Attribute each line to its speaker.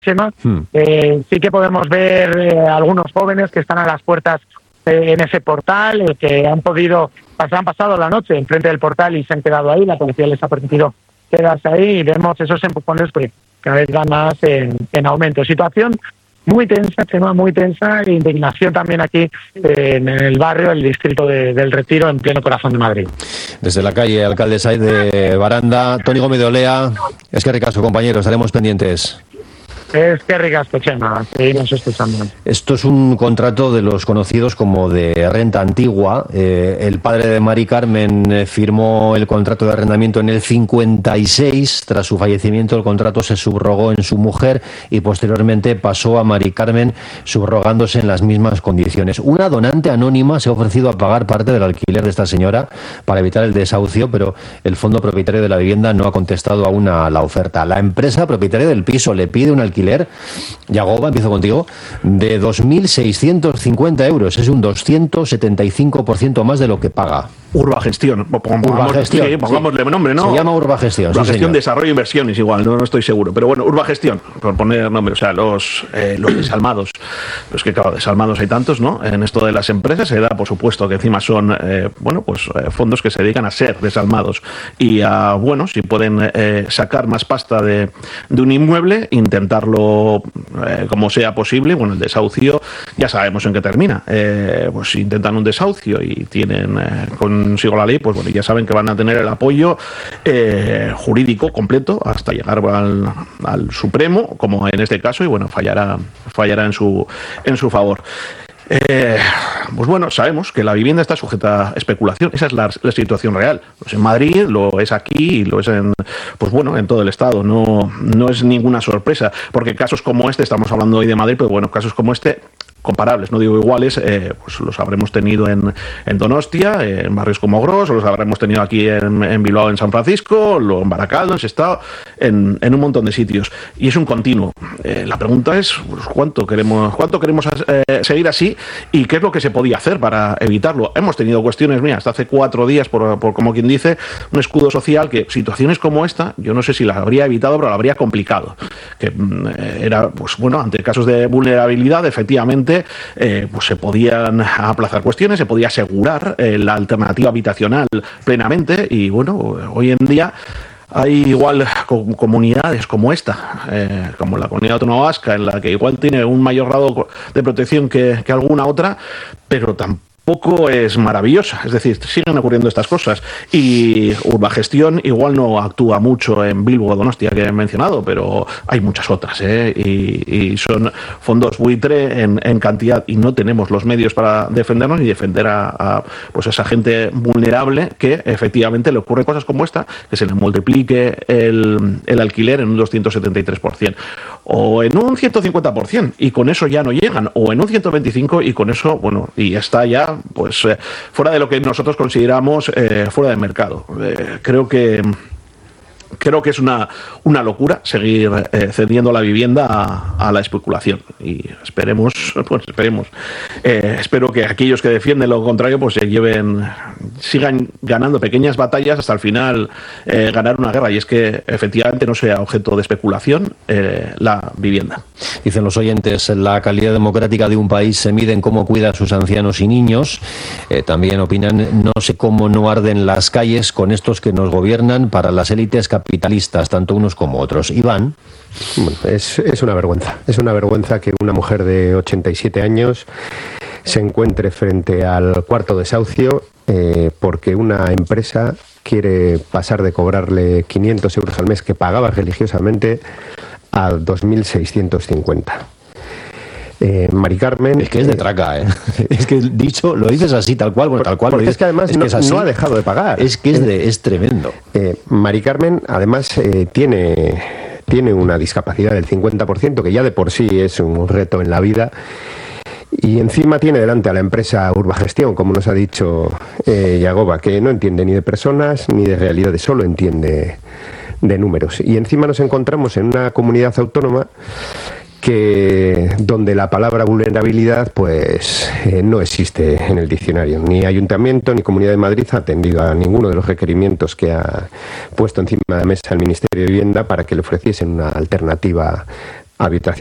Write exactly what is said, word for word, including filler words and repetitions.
Speaker 1: Chema, hmm. eh, sí que podemos ver eh, algunos jóvenes que están a las puertas eh, en ese portal, eh, que han podido, pasar, han pasado la noche enfrente del portal y se han quedado ahí. La policía les ha permitido quedarse ahí y vemos esos empujones que cada vez van más en, en aumento. Situación muy tensa, Chema, muy tensa, e indignación también aquí eh, en el barrio, el distrito de, del Retiro, en pleno corazón de Madrid.
Speaker 2: Desde la calle Alcalde Saiz de Baranda, Toni Gómez de Olea, es que ricasco, compañeros, estaremos pendientes.
Speaker 1: Es que ricasco, Chema, seguimos escuchando.
Speaker 2: Esto es un contrato de los conocidos como de renta antigua. Eh, el padre de Mari Carmen eh, firmó el contrato de arrendamiento en el cincuenta y seis. Tras su fallecimiento, el contrato se subrogó en su mujer y posteriormente pasó a Mari Carmen, subrogándose en las mismas condiciones. Una donante anónima se ha ofrecido a pagar parte del alquiler de esta señora para evitar el desahucio, pero el fondo propietario de la vivienda no ha contestado aún a la oferta. La empresa propietaria del piso le pide un alquiler, Yagoba, empiezo contigo, de dos mil seiscientos cincuenta euros. Es un doscientos setenta y cinco por ciento más de lo que paga.
Speaker 3: Urbagestión, pongamos,
Speaker 2: Urbagestión,
Speaker 3: sí, pongámosle
Speaker 2: sí.
Speaker 3: nombre, ¿no?
Speaker 2: Se llama Urbagestión.
Speaker 3: Urbagestión,
Speaker 2: sí,
Speaker 3: desarrollo e inversiones, igual, no, no estoy seguro. Pero bueno, Urbagestión, por poner nombre, o sea, los, eh, los desalmados. Pues que claro, desalmados hay tantos, ¿no? En esto de las empresas se da, por supuesto, que encima son, eh, bueno, pues eh, fondos que se dedican a ser desalmados. Y a, bueno, si pueden eh, sacar más pasta de, de un inmueble, intentarlo eh, como sea posible. Bueno, el desahucio, ya sabemos en qué termina. Eh, pues intentan un desahucio y tienen eh, consigo la ley, pues bueno, ya saben que van a tener el apoyo eh, jurídico completo hasta llegar al, al Supremo, como en este caso, y bueno, fallará, fallará en su, en su favor. Eh, pues bueno, sabemos que la vivienda está sujeta a especulación. Esa es la, la situación real. Pues en Madrid, lo es aquí y lo es en, pues bueno, en todo el estado. No, no es ninguna sorpresa, porque casos como este, estamos hablando hoy de Madrid, pero bueno, casos como este, comparables, no digo iguales, eh, pues los habremos tenido en, en Donostia, en barrios como Gros, o los habremos tenido aquí en, en Bilbao, en San Francisco, lo, en Baracaldo, en Sestao, en, en un montón de sitios. Y es un continuo. Eh, la pregunta es, pues, ¿cuánto queremos, cuánto queremos eh, seguir así y qué es lo que se podía hacer para evitarlo? Hemos tenido cuestiones, mira, hasta hace cuatro días, por, por como quien dice, un escudo social que situaciones como esta, yo no sé si las habría evitado, pero la habría complicado. Que eh, era, pues bueno, ante casos de vulnerabilidad, efectivamente, Eh, pues se podían aplazar cuestiones, se podía asegurar eh, la alternativa habitacional plenamente y bueno, hoy en día hay igual comunidades como esta, eh, como la Comunidad Autónoma Vasca, en la que igual tiene un mayor grado de protección que, que alguna otra, pero tampoco poco es maravillosa, es decir, siguen ocurriendo estas cosas y Urbagestión igual no actúa mucho en Bilbo o Donostia que he mencionado, pero hay muchas otras, ¿eh? y, y son fondos buitre en, en cantidad y no tenemos los medios para defendernos y defender a, a pues esa gente vulnerable que efectivamente le ocurre cosas como esta, que se le multiplique el, el alquiler en un doscientos setenta y tres por ciento o en un ciento cincuenta por ciento y con eso ya no llegan, o en un ciento veinticinco por ciento y con eso, bueno, y está ya pues eh, fuera de lo que nosotros consideramos eh, fuera del mercado. Eh, creo que Creo que es una, una locura seguir eh, cediendo la vivienda a, a la especulación y esperemos, pues esperemos, eh, espero que aquellos que defienden lo contrario pues se lleven, sigan ganando pequeñas batallas hasta el final eh, ganar una guerra, y es que efectivamente no sea objeto de especulación eh, la vivienda.
Speaker 2: Dicen los oyentes, la calidad democrática de un país se mide en cómo cuida a sus ancianos y niños. Eh, también opinan, no sé cómo no arden las calles con estos que nos gobiernan para las élites capitalistas, tanto unos como otros. Iván.
Speaker 4: Bueno, es, es una vergüenza. Es una vergüenza que una mujer de ochenta y siete años se encuentre frente al cuarto desahucio eh, porque una empresa quiere pasar de cobrarle quinientos euros al mes que pagaba religiosamente a dos mil seiscientos cincuenta. Eh, Mari Carmen...
Speaker 2: Es que es de traca, ¿eh? Es que dicho, lo dices así, tal cual, bueno, tal cual.
Speaker 4: Porque
Speaker 2: lo
Speaker 4: es que además
Speaker 2: es
Speaker 4: no,
Speaker 2: que es así,
Speaker 4: no ha dejado de pagar.
Speaker 2: Es que es, de, es tremendo.
Speaker 4: Eh, Mari Carmen, además, eh, tiene, tiene una discapacidad del cincuenta por ciento, que ya de por sí es un reto en la vida. Y encima tiene delante a la empresa Urbagestión, como nos ha dicho eh, Yagoba, que no entiende ni de personas ni de realidades, solo entiende de números. Y encima nos encontramos en una comunidad autónoma que donde la palabra vulnerabilidad pues eh, no existe en el diccionario. Ni Ayuntamiento ni Comunidad de Madrid ha atendido a ninguno de los requerimientos que ha puesto encima de la mesa el Ministerio de Vivienda para que le ofreciesen una alternativa habitación